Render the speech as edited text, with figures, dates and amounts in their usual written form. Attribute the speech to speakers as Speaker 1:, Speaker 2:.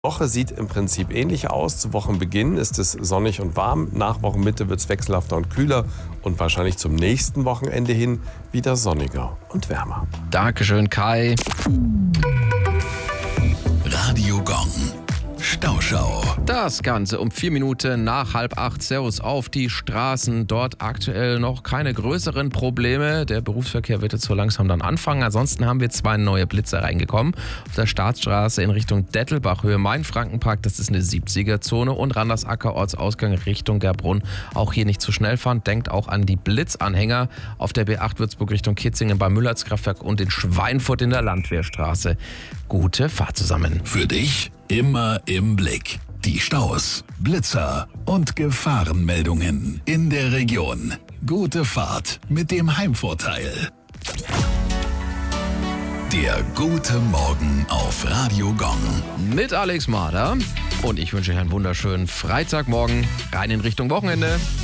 Speaker 1: Woche sieht im Prinzip ähnlich aus. Zu Wochenbeginn ist es sonnig und warm. Nach Wochenmitte wird es wechselhafter und kühler. Und wahrscheinlich zum nächsten Wochenende hin wieder sonniger und wärmer.
Speaker 2: Dankeschön, Kai.
Speaker 3: Radio Gong. Stauschau.
Speaker 2: Das Ganze um 4 Minuten nach 7:30. Servus auf die Straßen. Dort aktuell noch keine größeren Probleme. Der Berufsverkehr wird jetzt so langsam dann anfangen. Ansonsten haben wir 2 neue Blitzer reingekommen. Auf der Staatsstraße in Richtung Dettelbach, Höhe Main-Frankenpark, das ist eine 70er-Zone. Und Randersacker Ortsausgang Richtung Gerbrunn. Auch hier nicht zu schnell fahren. Denkt auch an die Blitzanhänger auf der B8 Würzburg Richtung Kitzingen beim Müllertskraftwerk und in Schweinfurt in der Landwehrstraße. Gute Fahrt zusammen.
Speaker 3: Für dich immer im Blick. Die Staus, Blitzer und Gefahrenmeldungen in der Region. Gute Fahrt mit dem Heimvorteil. Der gute Morgen auf Radio Gong.
Speaker 2: Mit Alex Marder. Und ich wünsche euch einen wunderschönen Freitagmorgen. Rein in Richtung Wochenende.